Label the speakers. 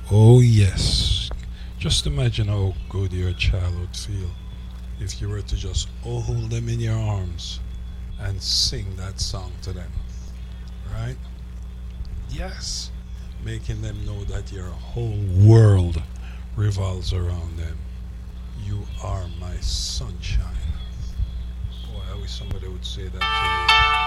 Speaker 1: Oh, yes. Just imagine how good your child would feel if you were to just hold them in your arms and sing that song to them, right? Yes. Making them know that your whole world revolves around them. You are my sunshine. Boy, I wish somebody would say that to me.